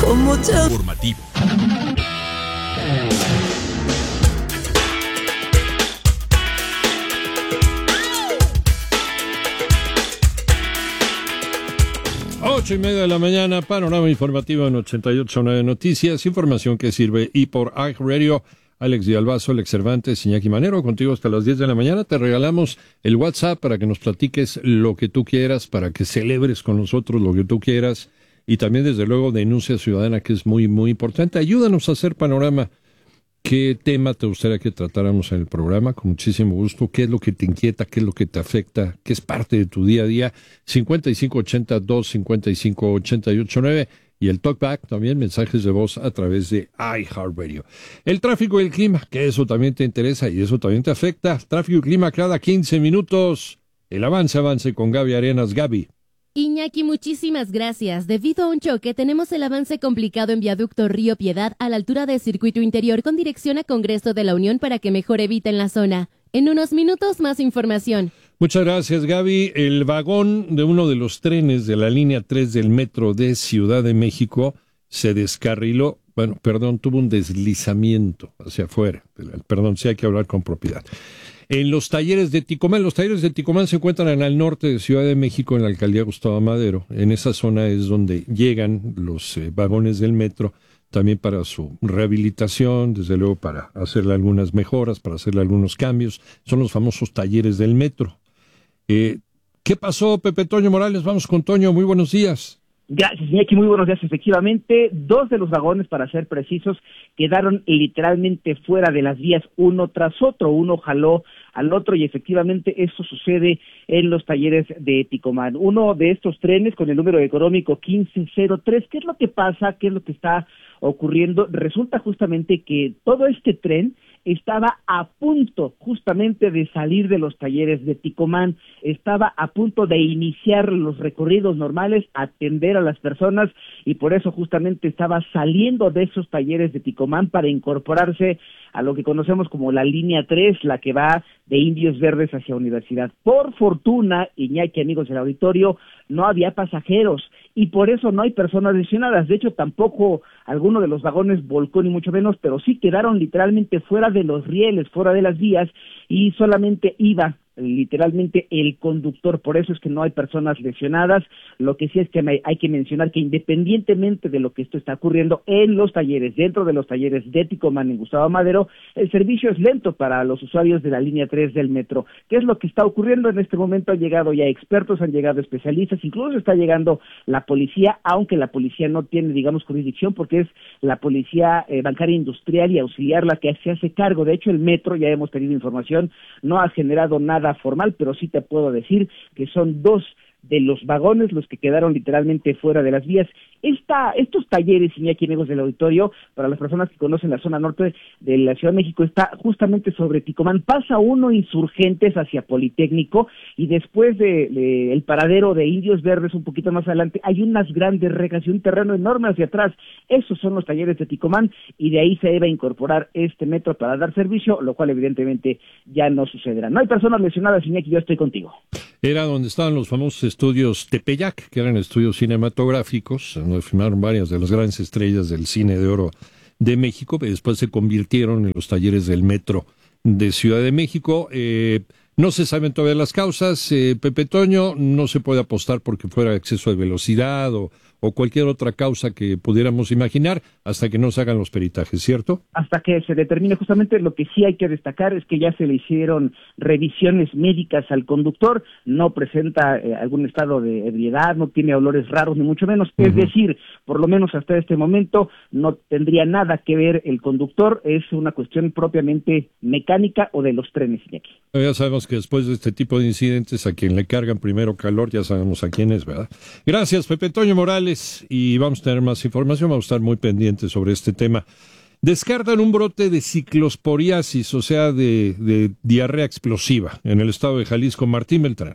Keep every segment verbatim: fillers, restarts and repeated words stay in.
como te... Informativo. Ocho y media de la mañana, panorama informativo en ochenta y ocho punto nueve Noticias, información que sirve y por iHeartRadio. Alex Villalbazo, Alex Cervantes, Iñaki Manero, contigo hasta las diez de la mañana. Te regalamos el WhatsApp para que nos platiques lo que tú quieras, para que celebres con nosotros lo que tú quieras. Y también, desde luego, denuncia ciudadana, que es muy, muy importante. Ayúdanos a hacer panorama. ¿Qué tema te gustaría que tratáramos en el programa? Con muchísimo gusto. ¿Qué es lo que te inquieta? ¿Qué es lo que te afecta? ¿Qué es parte de tu día a día? cincuenta y cinco ochenta dos cincuenta y cinco ochenta y ocho nueve. Y el talkback también, mensajes de voz a través de iHeartRadio. El tráfico y el clima, que eso también te interesa y eso también te afecta. Tráfico y clima cada quince minutos. El avance, avance con Gaby Arenas. Gaby. Iñaki, muchísimas gracias. Debido a un choque, tenemos el avance complicado en viaducto Río Piedad a la altura del circuito interior con dirección a Congreso de la Unión para que mejor eviten la zona. En unos minutos, más información. Muchas gracias, Gaby. El vagón de uno de los trenes de la línea tres del metro de Ciudad de México se descarriló, bueno, perdón, tuvo un deslizamiento hacia afuera. Perdón, sí hay que hablar con propiedad. En los talleres de Ticomán, los talleres de Ticomán se encuentran al norte de Ciudad de México, en la alcaldía Gustavo Amadero. En esa zona es donde llegan los eh, vagones del metro, también para su rehabilitación, desde luego para hacerle algunas mejoras, para hacerle algunos cambios. Son los famosos talleres del metro. Eh, ¿Qué pasó, Pepe Toño Morales? Vamos con Toño, muy buenos días. Gracias, Iñaki, muy buenos días. Efectivamente, dos de los vagones, para ser precisos, quedaron literalmente fuera de las vías uno tras otro. Uno jaló al otro y efectivamente esto sucede en los talleres de Ticomán. Uno de estos trenes con el número económico quince cero tres, ¿qué es lo que pasa? ¿Qué es lo que está ocurriendo? Resulta justamente que todo este tren estaba a punto justamente de salir de los talleres de Ticomán, estaba a punto de iniciar los recorridos normales, atender a las personas y por eso justamente estaba saliendo de esos talleres de Ticomán para incorporarse a lo que conocemos como la línea tres, la que va de Indios Verdes hacia Universidad. Por fortuna, Iñaki, amigos del auditorio, no había pasajeros y por eso no hay personas lesionadas. De hecho, tampoco alguno de los vagones volcó ni mucho menos, pero sí quedaron literalmente fuera de los rieles, fuera de las vías y solamente iba literalmente el conductor. Por eso es que no hay personas lesionadas. Lo que sí es que hay que mencionar que independientemente de lo que esto está ocurriendo en los talleres, dentro de los talleres de Ticomán en Gustavo Amadero, el servicio es lento para los usuarios de la línea tres del metro. ¿Qué es lo que está ocurriendo? En este momento han llegado ya expertos, han llegado especialistas, incluso está llegando la policía, aunque la policía no tiene, digamos, jurisdicción, porque es la policía eh, bancaria industrial y auxiliar la que se hace cargo. De hecho, el metro, ya hemos tenido información, no ha generado nada formal, pero sí te puedo decir que son dos de los vagones los que quedaron literalmente fuera de las vías. Esta, estos talleres, Iñaki, amigos del auditorio, para las personas que conocen la zona norte de la Ciudad de México, está justamente sobre Ticomán. Pasa uno Insurgentes hacia Politécnico y después de, de el paradero de Indios Verdes, un poquito más adelante, hay unas grandes rejas y un terreno enorme hacia atrás. Esos son los talleres de Ticomán y de ahí se debe incorporar este metro para dar servicio, lo cual evidentemente ya no sucederá. No hay personas lesionadas, Iñaki, yo estoy contigo. Era donde estaban los famosos estudios Tepeyac, que eran estudios cinematográficos, donde filmaron varias de las grandes estrellas del cine de oro de México, que después se convirtieron en los talleres del metro de Ciudad de México. Eh, no se saben todavía las causas, eh, Pepe Toño, no se puede apostar porque fuera exceso de velocidad o, o cualquier otra causa que pudiéramos imaginar hasta que no se hagan los peritajes, ¿cierto? Hasta que se determine. Justamente lo que sí hay que destacar es que ya se le hicieron revisiones médicas al conductor, no presenta eh, algún estado de ebriedad, no tiene olores raros ni mucho menos, uh-huh. Es decir, por lo menos hasta este momento no tendría nada que ver el conductor, es una cuestión propiamente mecánica o de los trenes, Iñaki. Ya sabemos que después de este tipo de incidentes a quien le cargan primero calor, ya sabemos a quién es, ¿verdad? Gracias, Pepe Toño Morales, y vamos a tener más información, vamos a estar muy pendientes sobre este tema. Descartan un brote de ciclosporiasis, o sea, de, de diarrea explosiva en el estado de Jalisco. Martín Beltrán.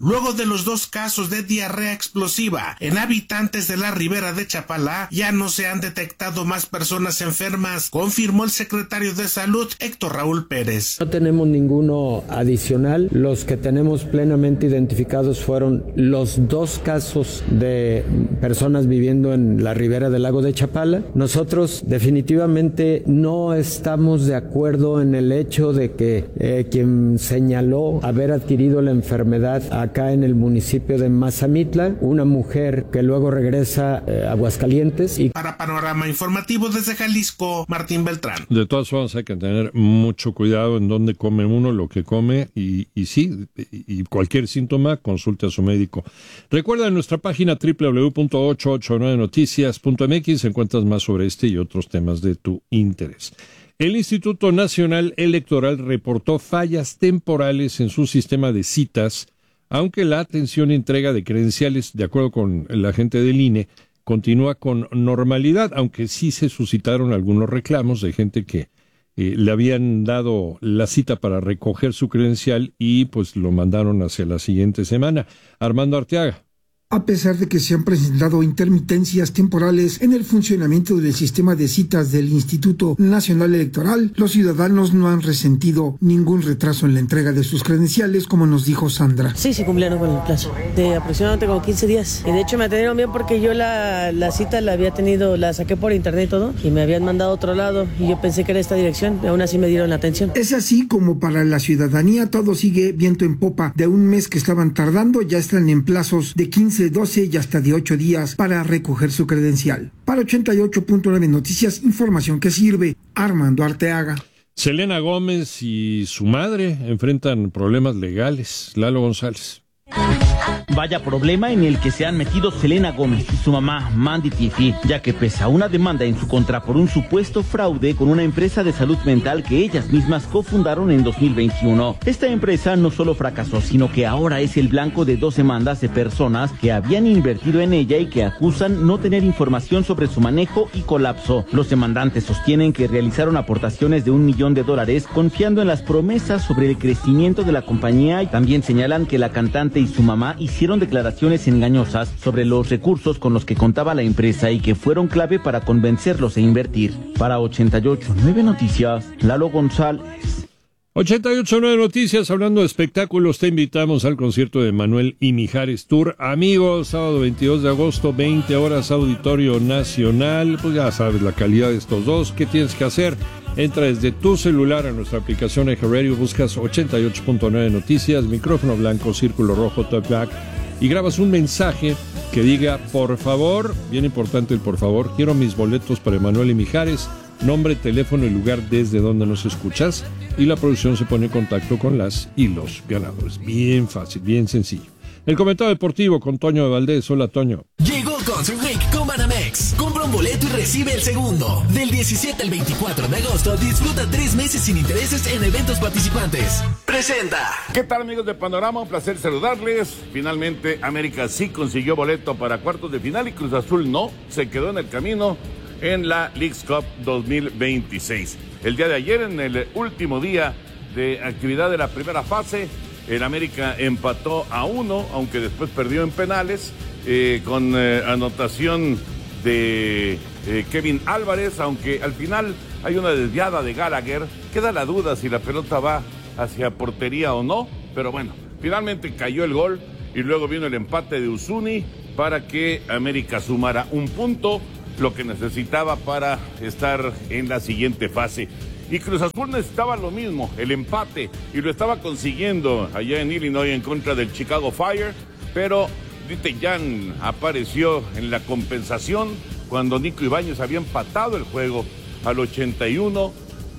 Luego de los dos casos de diarrea explosiva en habitantes de la Ribera de Chapala, ya no se han detectado más personas enfermas, confirmó el secretario de Salud, Héctor Raúl Pérez. No tenemos ninguno adicional. Los que tenemos plenamente identificados fueron los dos casos de personas viviendo en la ribera del lago de Chapala. Nosotros definitivamente no estamos de acuerdo en el hecho de que eh, quien señaló haber adquirido la enfermedad a acá en el municipio de Mazamitla, una mujer que luego regresa eh, a Aguascalientes. Y... Para Panorama Informativo desde Jalisco, Martín Beltrán. De todas formas hay que tener mucho cuidado en dónde come uno, lo que come, y, y sí, y cualquier síntoma, consulte a su médico. Recuerda en nuestra página doble u doble u doble u punto ochocientos ochenta y nueve noticias punto m x encuentras más sobre este y otros temas de tu interés. El Instituto Nacional Electoral reportó fallas temporales en su sistema de citas, aunque la atención y entrega de credenciales, de acuerdo con la gente del I N E, continúa con normalidad, aunque sí se suscitaron algunos reclamos de gente que eh, le habían dado la cita para recoger su credencial y pues lo mandaron hacia la siguiente semana. Armando Arteaga. A pesar de que se han presentado intermitencias temporales en el funcionamiento del sistema de citas del Instituto Nacional Electoral, los ciudadanos no han resentido ningún retraso en la entrega de sus credenciales, como nos dijo Sandra. Sí, sí cumplieron con el plazo, de aproximadamente como quince días. Y de hecho me atendieron bien porque yo la, la cita la había tenido, la saqué por internet y todo, y me habían mandado a otro lado, y yo pensé que era esta dirección, y aún así me dieron la atención. Es así como para la ciudadanía todo sigue viento en popa. De un mes que estaban tardando, ya están en plazos de quince, doce y hasta de ocho días para recoger su credencial. Para ochenta y ocho punto nueve Noticias, información que sirve. Armando Arteaga. Selena Gómez y su madre enfrentan problemas legales. Lalo González. Vaya problema en el que se han metido Selena Gómez y su mamá Mandy Tiffy, ya que pesa una demanda en su contra por un supuesto fraude con una empresa de salud mental que ellas mismas cofundaron en dos mil veintiuno. Esta empresa no solo fracasó, sino que ahora es el blanco de dos demandas de personas que habían invertido en ella y que acusan no tener información sobre su manejo y colapso. Los demandantes sostienen que realizaron aportaciones de un millón de dólares confiando en las promesas sobre el crecimiento de la compañía, y también señalan que la cantante y su mamá hicieron declaraciones engañosas sobre los recursos con los que contaba la empresa y que fueron clave para convencerlos a invertir. Para ochenta y ocho punto nueve Noticias, Lalo González. ochenta y ocho punto nueve Noticias, hablando de espectáculos, te invitamos al concierto de Manuel y Mijares Tour. Amigos, sábado veintidós de agosto, veinte horas, Auditorio Nacional. Pues ya sabes la calidad de estos dos. ¿Qué tienes que hacer? Entra desde tu celular a nuestra aplicación Eje Radio, buscas ochenta y ocho punto nueve Noticias, micrófono blanco, círculo rojo, talkback, y grabas un mensaje que diga, por favor, bien importante el por favor, quiero mis boletos para Manuel y Mijares, nombre, teléfono y lugar desde donde nos escuchas, y la producción se pone en contacto con las y los ganadores. Bien fácil, bien sencillo. El comentario deportivo con Toño de Valdés. Hola, Toño. Llegó Concert Week con Banamex. Compra un boleto y recibe el segundo. Del diecisiete al veinticuatro de agosto, disfruta tres meses sin intereses en eventos participantes. Presenta. ¿Qué tal, amigos de Panorama? Un placer saludarles. Finalmente, América sí consiguió boleto para cuartos de final y Cruz Azul no. Se quedó en el camino en la Leagues Cup dos mil veintiséis. El día de ayer, en el último día de actividad de la primera fase, el América empató a uno, aunque después perdió en penales, eh, con eh, anotación de eh, Kevin Álvarez, aunque al final hay una desviada de Gallagher. Queda la duda si la pelota va hacia portería o no, pero bueno, finalmente cayó el gol y luego vino el empate de Uzuni para que América sumara un punto, lo que necesitaba para estar en la siguiente fase. Y Cruz Azul necesitaba lo mismo, el empate, y lo estaba consiguiendo allá en Illinois en contra del Chicago Fire, pero Dite Jan apareció en la compensación cuando Nico Ibáñez había empatado el juego al ochenta y uno.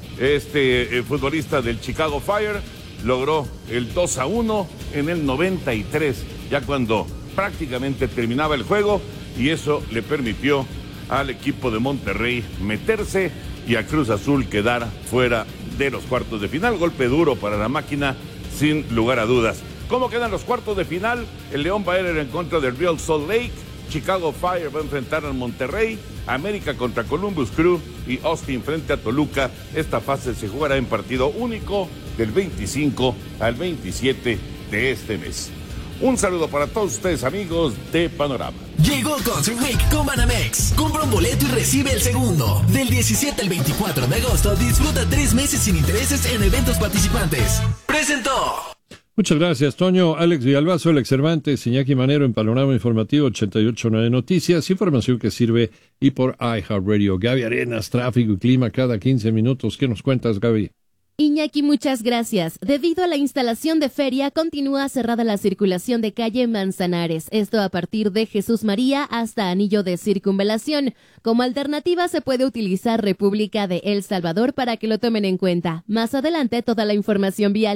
Este eh, futbolista del Chicago Fire logró el dos a uno en el noventa y tres, ya cuando prácticamente terminaba el juego, y eso le permitió al equipo de Monterrey meterse y a Cruz Azul quedar fuera de los cuartos de final. Golpe duro para la máquina, sin lugar a dudas. ¿Cómo quedan los cuartos de final? El León va a ir en contra del Real Salt Lake, Chicago Fire va a enfrentar al Monterrey, América contra Columbus Crew y Austin frente a Toluca. Esta fase se jugará en partido único del veinticinco al veintisiete de este mes. Un saludo para todos ustedes, amigos de Panorama. Llegó Concert Week con Banamex. Compra un boleto y recibe el segundo. Del diecisiete al veinticuatro de agosto, disfruta tres meses sin intereses en eventos participantes. ¡Presentó! Muchas gracias, Toño. Alex Villalbazo, Alex Cervantes, Iñaki Manero en Panorama Informativo ochenta y ocho punto nueve Noticias. Información que sirve y por iHeartRadio. Gaby Arenas, tráfico y clima cada quince minutos. ¿Qué nos cuentas, Gaby? Iñaki, muchas gracias. Debido a la instalación de feria, continúa cerrada la circulación de calle Manzanares. Esto a partir de Jesús María hasta Anillo de Circunvalación. Como alternativa se puede utilizar República de El Salvador para que lo tomen en cuenta. Más adelante toda la información vial.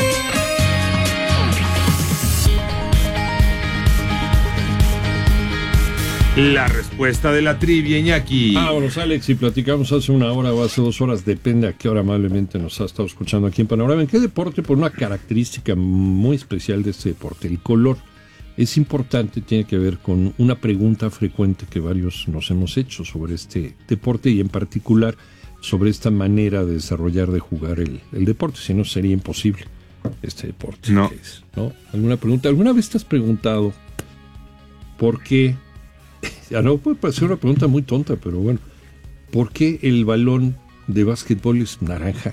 La respuesta de la trivia, Iñaki. Vámonos, Alex, y platicamos hace una hora o hace dos horas, depende a qué hora amablemente nos ha estado escuchando aquí en Panorama. ¿En qué deporte? Por una característica muy especial de este deporte, el color. Es importante, tiene que ver con una pregunta frecuente que varios nos hemos hecho sobre este deporte y en particular sobre esta manera de desarrollar, de jugar el, el deporte, si no sería imposible este deporte. No. Es, ¿no? ¿Alguna pregunta? ¿Alguna vez te has preguntado por qué? Ya no puede parecer una pregunta muy tonta, pero bueno, ¿por qué el balón de básquetbol es naranja?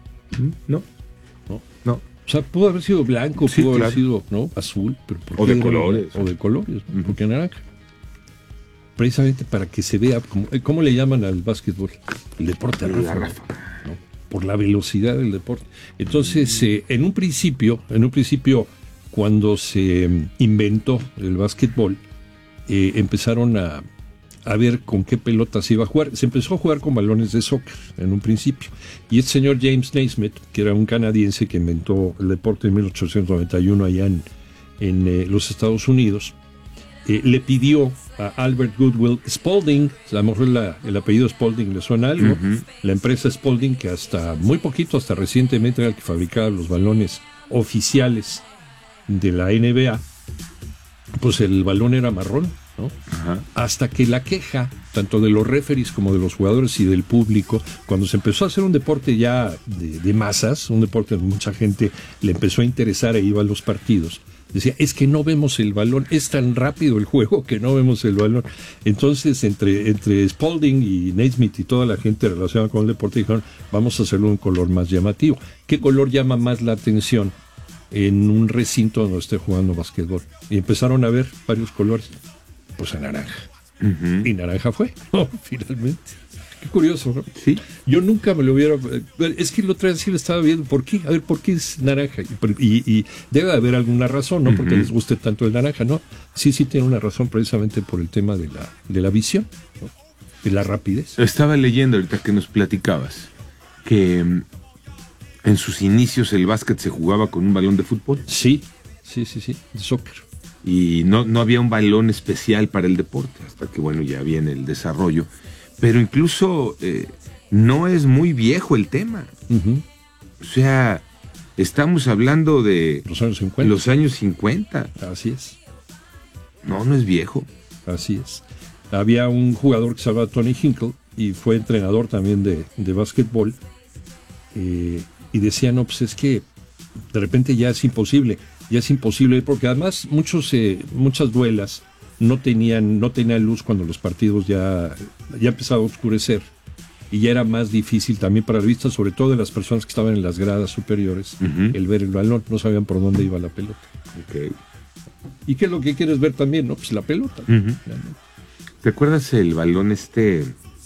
No, no, no. O sea, pudo haber sido blanco, sí, pudo claro. haber sido no azul, pero ¿por qué o de colores, o de colores, ¿no? ¿Por qué naranja? Precisamente para que se vea, ¿cómo, cómo le llaman al básquetbol? El deporte ráfaga, ¿no? Por la velocidad del deporte. Entonces, eh, en un principio, en un principio, cuando se eh, inventó el básquetbol, Eh, empezaron a, a ver con qué pelotas se iba a jugar. Se empezó a jugar con balones de soccer en un principio. Y este señor James Naismith, que era un canadiense que inventó el deporte en mil ochocientos noventa y uno allá en, en eh, los Estados Unidos, eh, le pidió a Albert Goodwill Spalding, a lo mejor la, el apellido Spalding le suena algo, uh-huh. La empresa Spalding, que hasta muy poquito, hasta recientemente era el que fabricaba los balones oficiales de la N B A, pues el balón era marrón, ¿no? Ajá. Hasta que la queja, tanto de los referees como de los jugadores y del público, cuando se empezó a hacer un deporte ya de, de masas, un deporte donde mucha gente le empezó a interesar e iba a los partidos, decía, es que no vemos el balón, es tan rápido el juego que no vemos el balón. Entonces, entre, entre Spalding y Naismith y toda la gente relacionada con el deporte, dijeron, vamos a hacerlo un color más llamativo. ¿Qué color llama más la atención en un recinto donde esté jugando básquetbol? Y empezaron a ver varios colores, pues a naranja. Uh-huh. Y naranja fue, ¿no? Finalmente. Qué curioso, ¿no? Sí. Yo nunca me lo hubiera... Es que el otro día sí lo estaba viendo, ¿por qué? A ver, ¿por qué es naranja? Y, y debe haber alguna razón, ¿no? Porque uh-huh. les guste tanto el naranja, ¿no? Sí, sí tiene una razón precisamente por el tema de la, de la visión, ¿no? De la rapidez. Estaba leyendo ahorita que nos platicabas que en sus inicios el básquet se jugaba con un balón de fútbol. Sí, sí, sí, sí, de soccer. Y no, no había un balón especial para el deporte, hasta que, bueno, ya viene el desarrollo. Pero incluso eh, no es muy viejo el tema. Uh-huh. O sea, estamos hablando de los años cincuenta. Los años cincuenta. Así es. No, no es viejo. Así es. Había un jugador que se llamaba Tony Hinkle y fue entrenador también de, de básquetbol. Eh, y decía, no, pues es que de repente ya es imposible, ya es imposible, porque además muchos, eh, muchas duelas no tenían, no tenían luz cuando los partidos ya, ya empezaban a oscurecer, y ya era más difícil también para la vista, sobre todo de las personas que estaban en las gradas superiores, uh-huh. el ver el balón, no sabían por dónde iba la pelota. Okay. ¿Y qué es lo que quieres ver también? No, pues la pelota. Uh-huh. ¿no? ¿Te acuerdas el balón este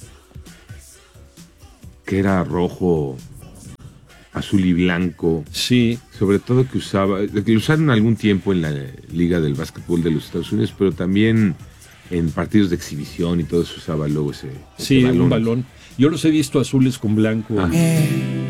que era rojo, azul y blanco? Sí. Sobre todo que usaba, que lo usaron algún tiempo en la Liga del Básquetbol de los Estados Unidos, pero también en partidos de exhibición y todo eso usaba luego ese, sí, ese balón. un balón. Yo los he visto azules con blanco. Ah.